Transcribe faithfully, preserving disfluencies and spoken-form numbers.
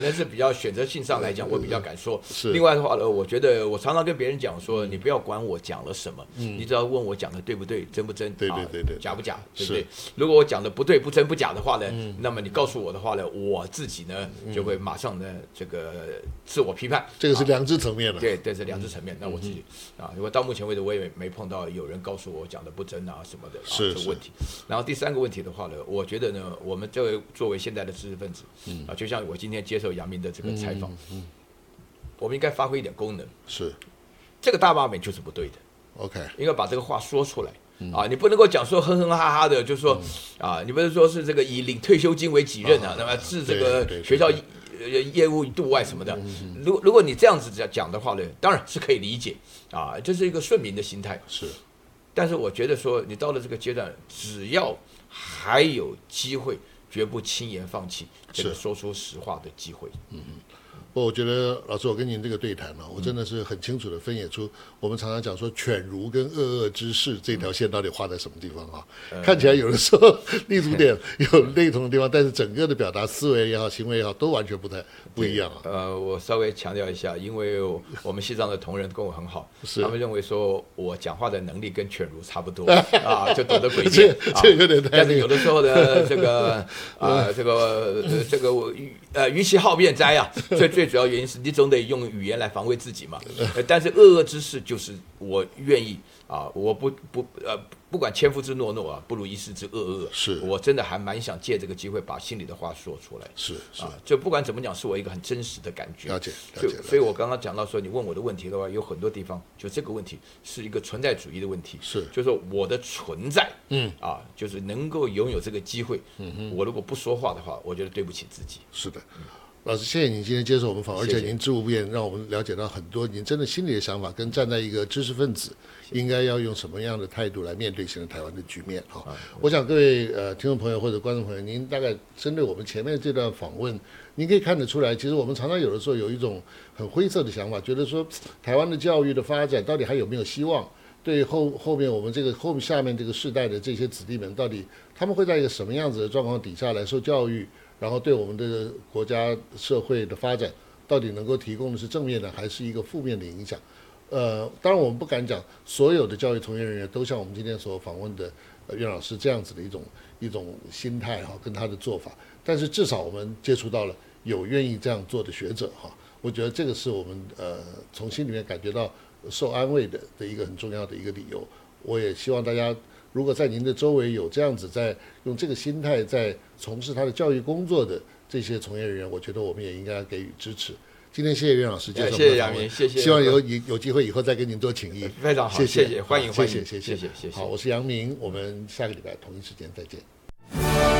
那是比较选择性上来讲，我比较敢说。 是。 另外的话呢，我觉得我常常跟别人讲说，你不要管我讲了什么， 嗯、 你只要问我讲的对不对，真不真， 对对对对， 啊、假不假，对不对？如果我讲的不对、不真不假的话呢， 嗯、 那么你告诉我的话呢，我自己呢就会马上呢这个自我批判。 这个是良知层面了。 对对，是良知层面。那我自己、嗯、啊，因为到目前为止我也没碰到有人告诉我讲的不真啊什么的， 是这个问题。然后第三个问题的话呢，我觉得呢，我们这位作为现在的知识分子，嗯啊，就像我今天接受杨明的这个采访，嗯，嗯我们应该发挥一点功能。 是， 这个大罢免就是不对的。 OK， 应该把这个话说出来。啊，你不能够讲说哼哼哈哈的，就是说、嗯、啊，你不是说是这个以领退休金为己任啊，那么置这个学校业务度外什么的。如如果你这样子讲的话呢，当然是可以理解啊，这是一个顺民的心态。 是，但是我觉得说你到了这个阶段，只要还有机会，绝不轻言放弃这个说出实话的机会。 嗯嗯。不，我觉得老师，我跟您这个对谈呢、啊，我真的是很清楚的分野出，我们常常讲说犬儒跟恶恶之士这条线到底画在什么地方啊？嗯、看起来有的时候立足点有类同的地方，但是整个的表达思维也好，行为也好，都完全不太不一样啊。 呃，我稍微强调一下，因为我们西藏的同仁跟我很好，他们认为说我讲话的能力跟犬儒差不多啊，就懂得诡辩。 这有点太、那个， 但是有的时候呢，这个啊、呃，这个、呃、这个我呃，于其好辩哉啊，最最。最主要原因是你总得用语言来防卫自己嘛，但是恶恶之事就是我愿意啊，我不不呃不管千夫之诺诺啊，不如一世之恶恶。 是我真的还蛮想借这个机会把心里的话说出来。 是是啊，就不管怎么讲，是我一个很真实的感觉。 了解了解。 所以，所以我刚刚讲到说，你问我的问题的话，有很多地方就这个问题是一个存在主义的问题。 是， 就是说我的存在， 嗯啊，就是能够拥有这个机会。嗯哼，我如果不说话的话，我觉得对不起自己。 是的。嗯老师，谢谢您今天接受我们访问，而且您知无不言，让我们了解到很多您真的心里的想法，跟站在一个知识分子应该要用什么样的态度来面对现在台湾的局面。哈、啊，我想各位呃听众朋友或者观众朋友，您大概针对我们前面这段访问，您可以看得出来，其实我们常常有的时候有一种很灰色的想法，觉得说台湾的教育的发展到底还有没有希望？对后后面我们这个后下面这个世代的这些子弟们，到底他们会在一个什么样子的状况底下来受教育？然后对我们的国家社会的发展，到底能够提供的是正面的，还是一个负面的影响？呃，当然我们不敢讲所有的教育从业人员都像我们今天所访问的呃袁老师这样子的一种一种心态哈，跟他的做法。但是至少我们接触到了有愿意这样做的学者哈，我觉得这个是我们呃从心里面感觉到受安慰的的一个很重要的一个理由。我也希望大家，如果在您的周围有这样子在用这个心态在从事他的教育工作的这些从业人员，我觉得我们也应该给予支持。今天谢谢袁老师接受我们的访问， 谢谢， 希望有有机会以后再跟您多请益。 非常好， 谢谢， 谢谢，欢迎，欢迎， 谢谢， 谢谢，谢谢。 好，我是杨明，我们下个礼拜同一时间再见。